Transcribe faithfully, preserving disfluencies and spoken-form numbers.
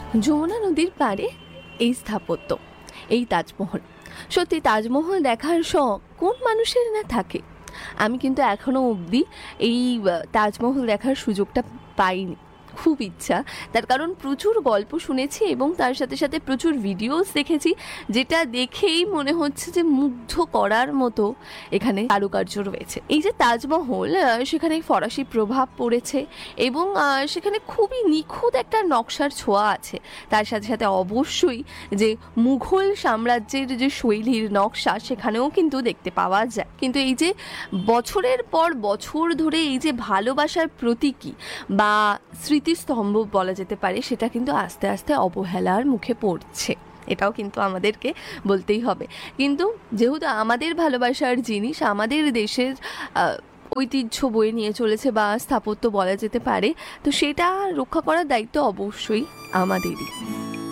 যমুনা নদীর পাড়ে এই স্থাপত্য, এই তাজমহল, সত্যি তাজমহল দেখার শখ কোন মানুষের না থাকে। আমি কিন্তু এখনো অবধি এই তাজমহল দেখার সুযোগটা পাইনি। খুব ইচ্ছা, তার কারণ প্রচুর গল্প শুনেছি এবং তার সাথে সাথে প্রচুর ভিডিওস দেখেছি, যেটা দেখেই মনে হচ্ছে যে মুগ্ধ করার মতো এখানে কারুকার্য রয়েছে। এই যে তাজমহল, সেখানে ফরাসি প্রভাব পড়েছে এবং সেখানে খুবই নিখুঁত একটা নকশার ছোঁয়া আছে। তার সাথে সাথে অবশ্যই যে মুঘল সাম্রাজ্যের যে শৈলীর নকশা সেখানেও কিন্তু দেখতে পাওয়া যায়। কিন্তু এই যে বছরের পর বছর ধরে এই যে ভালোবাসার প্রতীকী বা স্মৃতিস্তম্ভ বলা যেতে পারে, সেটা কিন্তু আস্তে আস্তে অবহেলার মুখে পড়ছে, এটাও কিন্তু আমাদেরকে বলতেই হবে। কিন্তু যেহেতু আমাদের ভালোবাসার জিনিস, আমাদের দেশের ঐতিহ্য বয়ে নিয়ে চলেছে বা স্থাপত্য বলা যেতে পারে, তো সেটা রক্ষা করার দায়িত্ব অবশ্যই আমাদেরই।